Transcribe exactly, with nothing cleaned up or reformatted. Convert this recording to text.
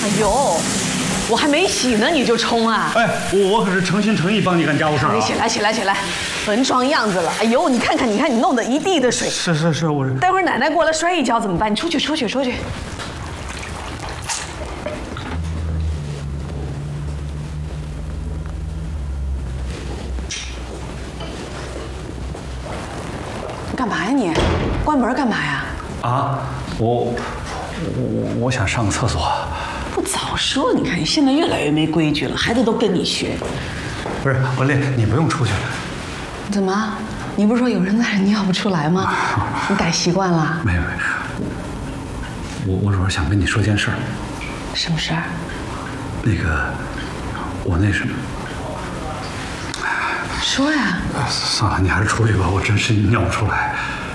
哎呦，我还没洗呢你就冲啊！ 哎，我我可是诚心诚意帮你干家务事啊！ 你起来起来起来，笨装样子了！哎呦，你看看你看你弄得一地的水。 是是是，我待会儿奶奶过来摔一跤怎么办？你出去出去出去！干嘛呀你？关门干嘛呀？ 啊，我我我想上个厕所。 不早说！你看你现在越来越没规矩了，孩子都跟你学。 不是文丽，你不用出去。 怎么？你不是说有人在你尿不出来吗？你改习惯了？ 没有没有，我我主要想跟你说件事儿。 什么事儿？ 那个，我那什么。 说呀。 算了，你还是出去吧，我真是尿不出来。